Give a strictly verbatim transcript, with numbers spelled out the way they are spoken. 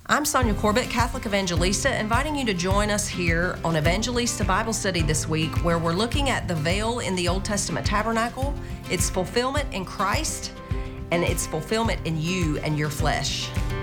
I'm Sonia Corbett, Catholic Evangelista, inviting you to join us here on Evangelista Bible Study this week, where we're looking at the veil in the Old Testament tabernacle, its fulfillment in Christ, and its fulfillment in you and your flesh.